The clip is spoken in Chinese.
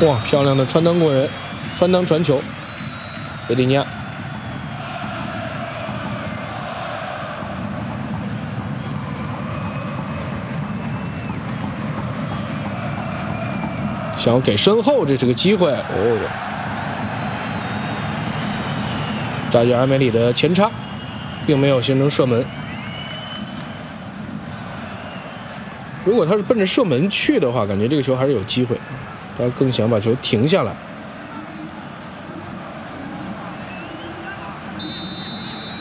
哇，漂亮的穿裆过人，穿裆传球，维蒂尼亚。想要给身后，这是个机会哦。扎吉尔梅里的前插，并没有形成射门。如果他是奔着射门去的话，感觉这个球还是有机会。他更想把球停下来。